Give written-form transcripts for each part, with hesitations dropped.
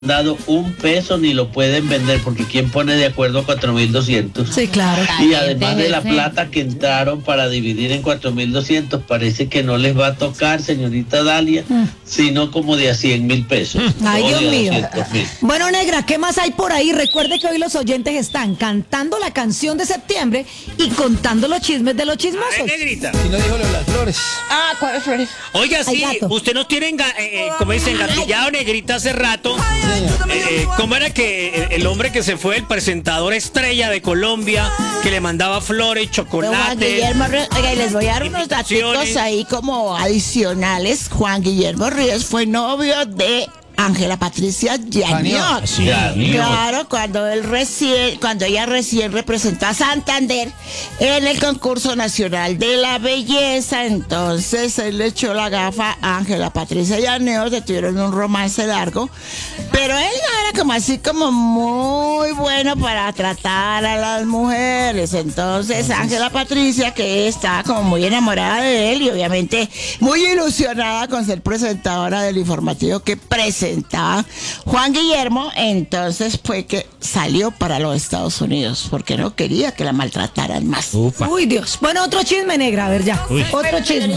dado un peso ni lo pueden vender, porque ¿quién pone de acuerdo 4.200? Sí, claro. Y además de la plata que entraron para dividir en 4.200, parece que no les va a tocar, señorita Dalia, sino como de a 100.000 pesos. Ay, o Dios de mío. 200.000. Bueno, negra, ¿qué más hay por ahí? Recuerde que hoy los oyentes están cantando la canción de septiembre y contando los chismes de los chismosos. Ay, negrita. Si no dijo lo de las flores. Ah, ¿cuáles flores? Oiga, sí, gato. usted nos tiene, como dicen, gatillado, negrita, hace rato. ¿Cómo era que el hombre que se fue, el presentador estrella de Colombia, que le mandaba flores, Juan chocolate? Guillermo Ríos, oiga, y les voy a dar unos invitaciones. datos ahí como adicionales. Juan Guillermo Ríos fue novio de Ángela Patricia Llaniot. Sí, Claro, cuando ella recién representó a Santander en el concurso nacional de la belleza, entonces él le echó la gafa a Ángela Patricia Llaniot, que tuvieron un romance largo, pero él no era como así como muy bueno para tratar a las mujeres. Entonces Ángela Patricia, que estaba como muy enamorada de él y obviamente muy ilusionada con ser presentadora del informativo que presentaba Juan Guillermo, entonces fue que salió para los Estados Unidos porque no quería que la maltrataran más. Uy, Dios. Bueno, otro chisme, negra, a ver ya. Otro chisme.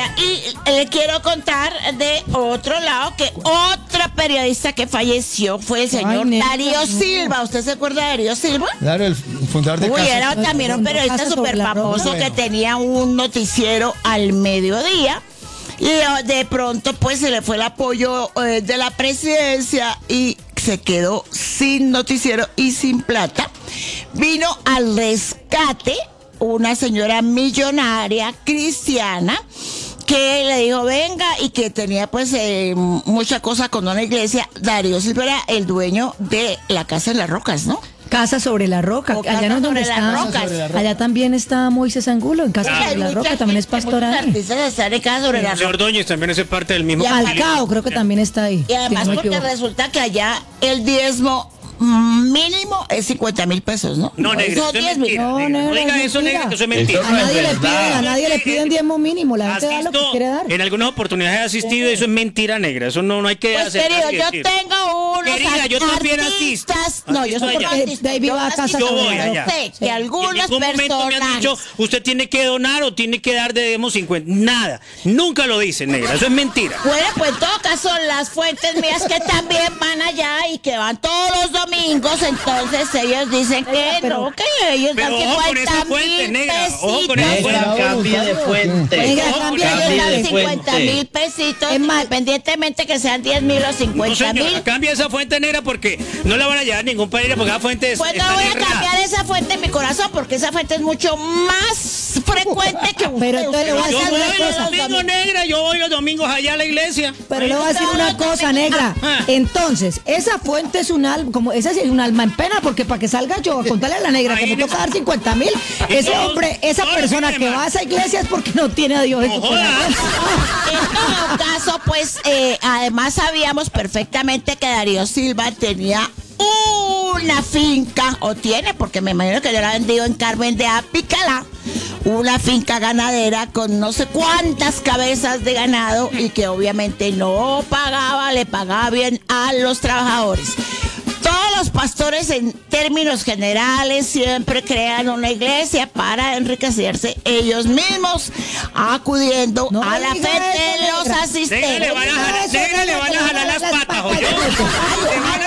Y le quiero contar de otro lado que otra periodista que falleció fue el señor negra, Darío Silva. ¿Usted se acuerda de Darío Silva? Claro, el fundador de Uy, Casa. era también un periodista Casa sobre súper la famoso Roja. que tenía un noticiero al mediodía. Y de pronto pues se le fue el apoyo de la presidencia y se quedó sin noticiero y sin plata. Vino al rescate una señora millonaria cristiana que le dijo venga, y que tenía pues mucha cosa con una iglesia. Darío Silva era el dueño de la Casa en las Rocas, ¿no? Casa sobre la roca. O Allá Casa no es donde sobre las está. Rocas. Sobre la roca. Allá también está Moisés Angulo, en Casa sobre la roca, también es Muchos pastoral. artistas están en Casa sobre El las señor Rocas. Ordóñez también hace parte del mismo. Y Falcao creo que también está ahí. Y además si no me porque equivoco. resulta que allá el diezmo mínimo es 50.000 pesos, ¿no? No, negra, Son eso es 10.000. mentira. No, negra. negra, No diga es eso, mentira. negra, que eso es Eso mentira. A no es nadie le verdad. piden, a nadie le piden diezmo mínimo, la gente da lo que Asisto, quiere dar. en algunas oportunidades he asistido, eso es mentira, negra. Eso no hay que Pues hacer. querido, nada que yo decir. tengo unos Querida, yo también asisto. artistas. No, yo Asisto soy allá. artista. David va a Casa Yo sobre voy la allá. roca. Sé que En algunas ningún momento me han personas. dicho, usted tiene que donar o tiene que dar de demo 50. Nada. Nunca lo dicen, negra. Eso es mentira. Bueno, pues en todo caso, las fuentes mías que también van allá y que van todos los domingos, entonces ellos dicen que Pero- no, que ellos Pero dan ojo con esa 50.000 fuente, negra, ojo con esa pesitos. Negra, cambie de fuente. Negra, Ojo, cambia cambie de Ellos dan de fuente. 50.000 pesitos, Es más- independientemente que sean 10.000 o No, 50.000. señora, cambia esa fuente negra porque no la van a llevar a ningún país porque esa fuente es. Pues no está voy a errada. cambiar esa fuente en mi corazón porque esa fuente es mucho más frecuente que usted. Pero entonces le voy a Yo decir voy una los cosa. domingos, negra, yo voy los domingos allá a la iglesia. Pero le voy a decir una cosa, negra. Entonces, esa fuente es un alma, como esa sí es un alma en pena, porque para que salga yo a contarle a la negra que me toca dar 50.000, ese No, hombre, esa no, persona no, que no. va a esa iglesia es porque no tiene a Dios en su No jodas. corazón. En todo caso, pues, además sabíamos perfectamente que Darío Silva tenía una finca, o tiene, porque me imagino que ya la ha vendido en Carmen de Apicalá, una finca ganadera con no sé cuántas cabezas de ganado y que obviamente no pagaba, le pagaba bien a los trabajadores. Todos los pastores en términos generales siempre crean una iglesia para enriquecerse ellos mismos, acudiendo No a la diga fe de eso, los negra. asistentes. Negra, le van a jalar las patas, ¿oyó? Ay,